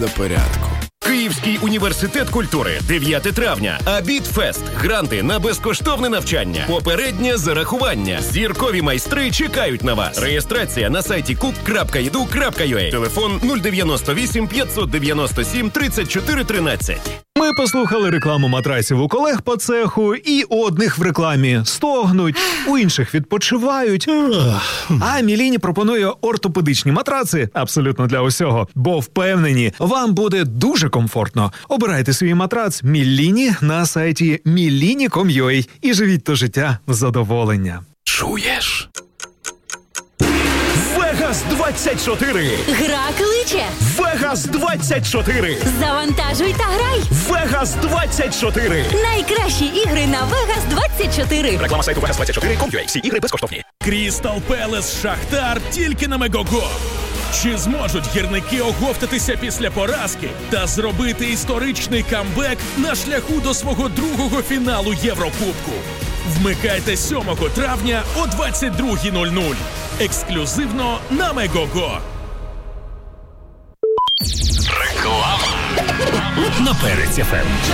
до порядку. Київський університет культури. 9 травня. Абітфест. Гранти на безкоштовне навчання. Попереднє зарахування. Зіркові майстри чекають на вас. Реєстрація на сайті cook.edu.ua. Телефон 098 597 34 13. Ми послухали рекламу матрасів у колег по цеху, і у одних в рекламі стогнуть, у інших відпочивають. А Міліні пропонує ортопедичні матраци абсолютно для усього, бо впевнені, вам буде дуже комфортно. Обирайте свій матрац Міліні на сайті milini.com.ua і живіть то життя в задоволення. Чуєш? Вегас 24. Гра кличе. Вегас 24. Завантажуй та грай. Вегас 24. Найкращі ігри на Вегас 24. Реклама сайту Vegas24.com.ua. Всі ігри безкоштовні. Крістал Пелес Шахтар тільки на Мегого. Чи зможуть гірники оговтатися після поразки та зробити історичний камбек на шляху до свого другого фіналу Єврокубку? Вмикайте 7 травня о 22:00. Ексклюзивно на Мегого. Реклама на Перець ФМ.